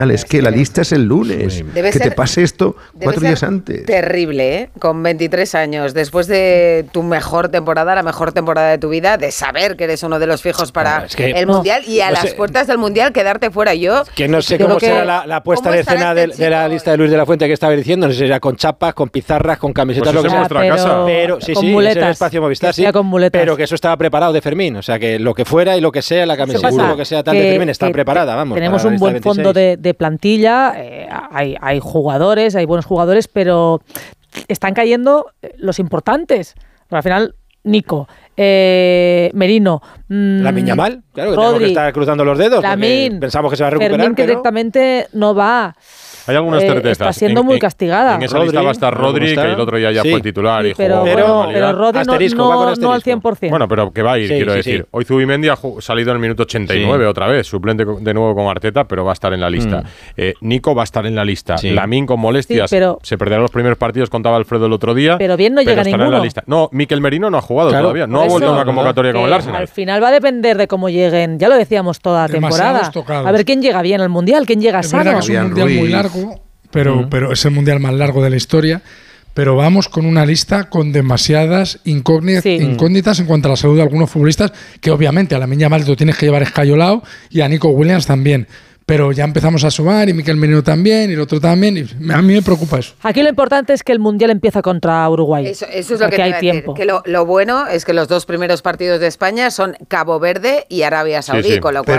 Es que la lista es el lunes. Que te pase esto 4 días antes. Terrible, ¿eh? Con 23 años, después de tu mejor temporada, la mejor temporada de tu vida, de saber que eres uno de los fijos para el Mundial y a las puertas del Mundial quedarte fuera. Que no sé cómo será la puesta de escena de la lista de Luis de la Fuente que estaba diciendo. No sé si será con chapas, con pizarras, con camisetas, pues lo que sea. Pero sí, con sí, muletas, ese espacio Movistar, sí. Con muletas. Pero que eso estaba preparado de Fermín. O sea, que lo que fuera y lo que sea, la camiseta, lo que sea tal de Fermín está preparada, vamos. Tenemos un buen fondo de plantilla. Hay jugadores, hay buenos jugadores, pero están cayendo los importantes. Pero al final, Nico, Merino, Lamine Yamal, claro, que Rodri, tenemos que estar cruzando los dedos. Lamine, pensamos que se va a recuperar. Fermín, que directamente no va. Hay algunas certezas. Está siendo muy castigada. En esa lista va a estar Rodri, que el otro día ya fue titular y jugó. Pero Rodri no al 100%. Bueno, pero que va a ir, quiero decir. Hoy Zubimendi ha salido en el minuto 89 otra vez, suplente de nuevo con Arteta, pero va a estar en la lista. Nico va a estar en la lista. Lamine con molestias. Se perderá los primeros partidos, contaba Alfredo el otro día. Pero bien no llega ninguno. En la lista. No, Mikel Merino no ha jugado todavía. No ha vuelto a una convocatoria con el Arsenal. Al final va a depender de cómo lleguen. Ya lo decíamos toda la temporada. A ver quién llega bien al Mundial, quién llega sano. Es un Mundial muy largo. Pero es el mundial más largo de la historia. Pero vamos con una lista con demasiadas incógnitas en cuanto a la salud de algunos futbolistas, que obviamente a Lamine Yamal lo tienes que llevar escayolado y a Nico Williams también. Pero ya empezamos a sumar y Mikel Merino también y el otro también. Y a mí me preocupa eso. Aquí lo importante es que el Mundial empieza contra Uruguay. Eso es lo que hay tiempo. Que lo bueno es que los 2 primeros partidos de España son Cabo Verde y Arabia Saudí, con lo cual...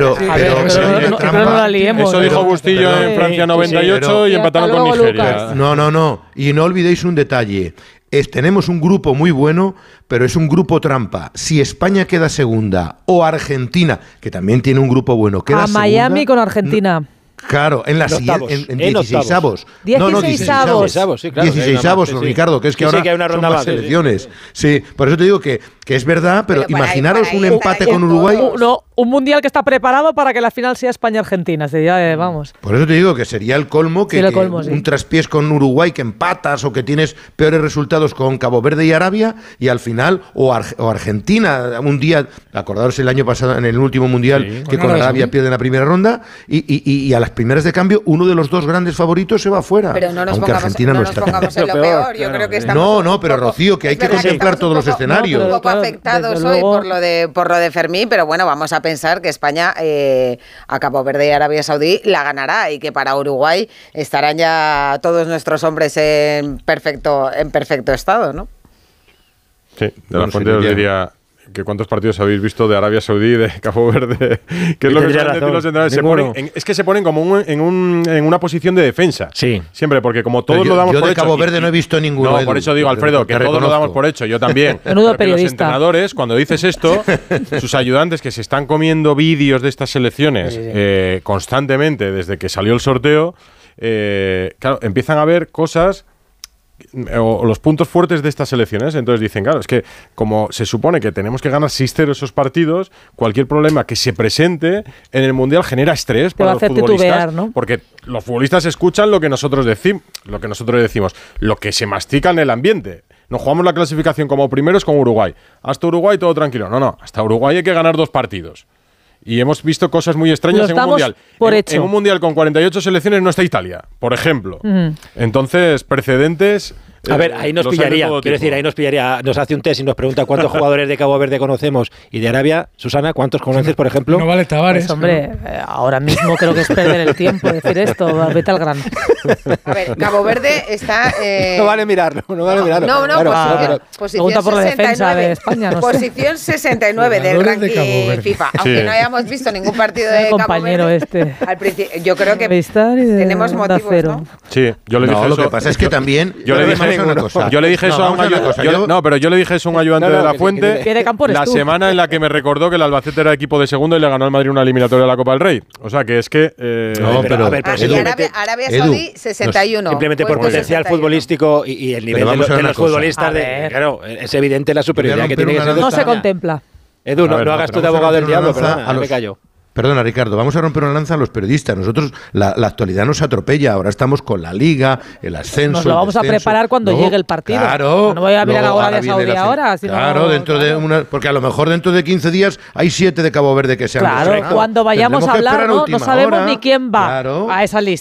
Pero no la liemos. Eso dijo Bustillo en Francia 98 y empataron con Nigeria. No. Y no olvidéis un detalle. Tenemos un grupo muy bueno, pero es un grupo trampa. Si España queda segunda o Argentina, que también tiene un grupo bueno, queda segunda... Miami con Argentina. Claro, en la siguiente, en 16avos. 16avos, sí, claro. 16avos, Ricardo, que es que ahora que hay una ronda son más selecciones. Sí, por eso te digo que es verdad, pero imaginaros un empate con Uruguay. Un Mundial que está preparado para que la final sea España-Argentina. Vamos. Por eso te digo que sería el colmo que un traspiés con Uruguay, que empatas o que tienes peores resultados con Cabo Verde y Arabia, y al final, o Argentina, un día, acordaros el año pasado, en el último Mundial, que con Arabia pierde en la primera ronda, y a las primeras de cambio, uno de los 2 grandes favoritos se va fuera. Pero no nos pongamos en lo peor. Yo creo que estamos pero Rocío, que hay que contemplar todos los escenarios. Un poco afectados hoy por lo de Fermín, pero bueno, vamos a pensar que España a Cabo Verde y Arabia Saudí la ganará y que para Uruguay estarán ya todos nuestros hombres en perfecto estado, ¿no? Sí, de la Fuente os diría que cuántos partidos habéis visto de Arabia Saudí y de Cabo Verde, que es lo que suelen decir los entrenadores. Es que se ponen como en una posición de defensa. Sí. Siempre, porque como todos lo damos por hecho. Yo de Cabo Verde no he visto ninguno. No, por eso digo, Alfredo, que todos lo damos por hecho. Yo también. Menudo periodista. Los entrenadores, cuando dices esto, sus ayudantes que se están comiendo vídeos de estas selecciones constantemente desde que salió el sorteo, claro, empiezan a ver cosas o los puntos fuertes de estas selecciones. Entonces dicen, claro, es que como se supone que tenemos que ganar 6-0 esos partidos, cualquier problema que se presente en el Mundial genera estrés para los futbolistas, titubear, ¿no? Porque los futbolistas escuchan lo que nosotros decimos, lo que se mastica en el ambiente. Nos jugamos la clasificación como primeros con Uruguay. Hasta Uruguay todo tranquilo. No, hasta Uruguay hay que ganar 2 partidos. Y hemos visto cosas muy extrañas en un Mundial. En un Mundial con 48 selecciones no está Italia, por ejemplo. Entonces, precedentes... A ver, ahí nos pillaría. Quiero decir, ahí nos pillaría. Nos hace un test y nos pregunta cuántos jugadores de Cabo Verde conocemos y de Arabia. Susana, ¿cuántos conoces, por ejemplo? No vale Tavares. Pues, hombre, ahora mismo creo que es perder el tiempo decir esto. Vete al grano. A ver, Cabo Verde está... No vale mirarlo. Posición por la defensa de España. Posición 69 del ranking FIFA. Aunque no hayamos visto ningún partido de Cabo compañero Verde. Al principio, yo creo que tenemos motivos, ¿no? Sí, yo le dije eso. Lo que pasa es que también... Yo le dije eso a un ayudante de la Fuente la semana en la que me recordó que el Albacete era equipo de segundo y le ganó al Madrid una eliminatoria de la Copa del Rey. O sea que es que... Arabia Saudí 61. Simplemente por potencial futbolístico y el nivel de los futbolistas. Claro, es evidente la superioridad que tiene que ser. No se contempla. Edu, no hagas tú de abogado del diablo, perdona, me callo. Perdona, Ricardo, vamos a romper una lanza a los periodistas. Nosotros, la actualidad nos atropella. Ahora estamos con la Liga, el ascenso. Nos lo vamos a preparar cuando llegue el partido. Claro. No voy a mirar a Arabia Saudí ahora. Claro, porque a lo mejor dentro de 15 días hay 7 de Cabo Verde que se han Claro, cuando vayamos a hablar, no sabemos ni quién va a esa lista.